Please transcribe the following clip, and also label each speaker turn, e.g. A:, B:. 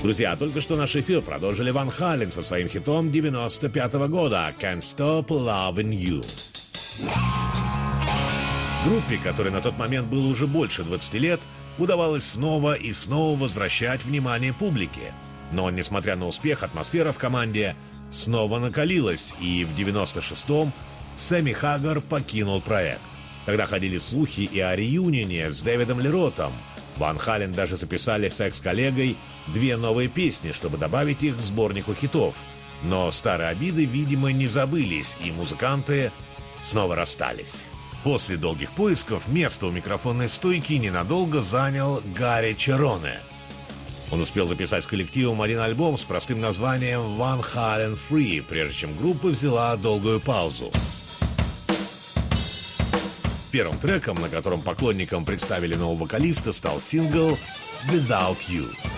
A: Друзья, только что наш эфир продолжили Ван Хален со своим хитом 95-го года «Can't Stop Loving You». Группе, которой на тот момент было уже больше 20 лет, удавалось снова и снова возвращать внимание публики. Но, несмотря на успех, атмосфера в команде снова накалилась, и в 96-м Сэмми Хаггар покинул проект. Тогда ходили слухи и о реюнионе с Дэвидом Ли Ротом. Ван Хален даже записали с экс-коллегой 2 новые песни, чтобы добавить их к сборнику хитов. Но старые обиды, видимо, не забылись, и музыканты снова расстались. После долгих поисков место у микрофонной стойки ненадолго занял Гарри Чероне. Он успел записать с коллективом 1 альбом с простым названием «Van Halen Free», прежде чем группа взяла долгую паузу. Первым треком, на котором поклонникам представили нового вокалиста, стал сингл «Without You».